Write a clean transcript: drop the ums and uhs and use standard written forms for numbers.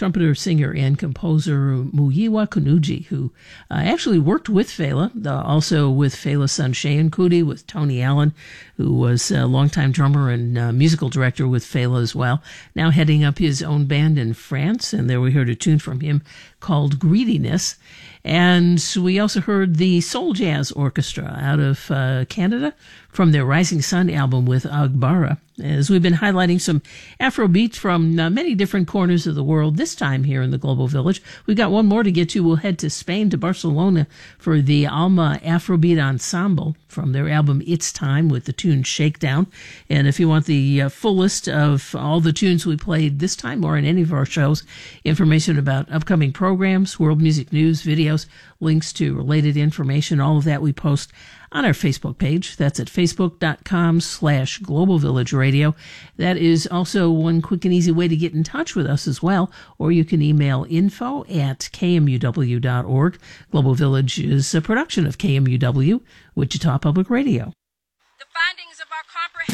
trumpeter, singer, and composer Muyiwa Kunuji, who actually worked with Fela, also with Fela's son Seun Kuti, with Tony Allen, who was a longtime drummer and musical director with Fela as well, now heading up his own band in France. And there we heard a tune from him called Greediness. And we also heard the Soul Jazz Orchestra out of Canada from their Rising Sun album with Agbara. As we've been highlighting some Afrobeat from many different corners of the world, this time here in the Global Village. We've got one more to get to. We'll head to Spain, to Barcelona, for the Alma Afrobeat Ensemble from their album It's Time with the tune Shakedown. And if you want the full list of all the tunes we played this time or in any of our shows, information about upcoming programs, world music news, videos, links to related information, all of that we post on our Facebook page. That's at facebook.com/Global Village Radio. That is also one quick and easy way to get in touch with us as well, or you can email info@kmuw.org. Global Village is a production of KMUW, Wichita Public Radio.